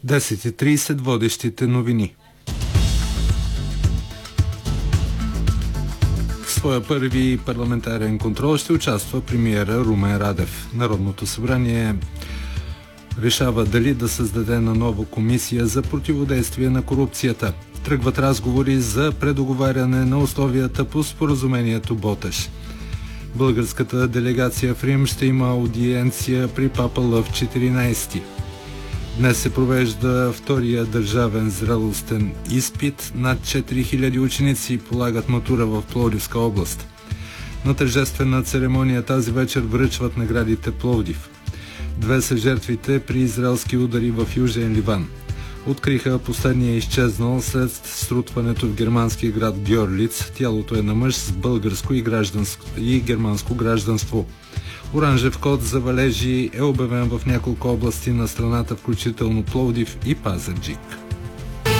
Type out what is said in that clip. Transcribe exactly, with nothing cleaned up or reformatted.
десет и тридесет водещите новини. В своя първи парламентарен контрол ще участва премиера Румен Радев. Народното събрание решава дали да създаде на нова комисия за противодействие на корупцията. Тръгват разговори за предоговаряне на условията по споразумението Ботеш. Българската делегация в Рим ще има аудиенция при папа Лъв четиринайсети. Днес се провежда втория държавен зрелостен изпит. Над четири хиляди ученици полагат матура в Пловдивска област. На тържествена церемония тази вечер връчват наградите Пловдив. Две са жертвите при израелски удари в Южен Ливан. Откриха последния изчезнал след срутването в германския град Гьорлиц. Тялото е на мъж с българско и, гражданско, и германско гражданство. Оранжев код за валежи е обявен в няколко области на страната, включително Пловдив и Пазарджик.